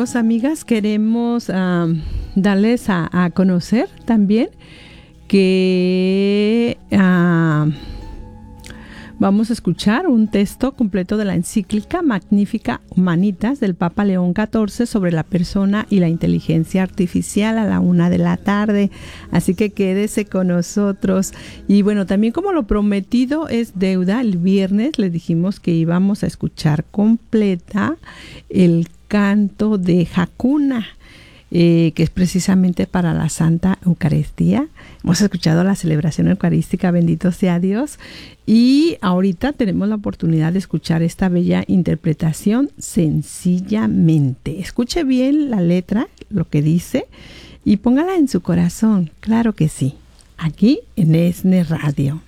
amigos, amigas, queremos darles a conocer también que vamos a escuchar un texto completo de la encíclica Magnificat Humanitas del Papa León XIV sobre la persona y la inteligencia artificial a la 1:00 p.m. Así que quédese con nosotros. Y bueno, también como lo prometido es deuda, el viernes les dijimos que íbamos a escuchar completa el canto de Jacuna, que es precisamente para la Santa Eucaristía. Hemos escuchado la celebración eucarística, bendito sea Dios, y ahorita tenemos la oportunidad de escuchar esta bella interpretación sencillamente. Escuche bien la letra, lo que dice, y póngala en su corazón, claro que sí, aquí en ESNE Radio.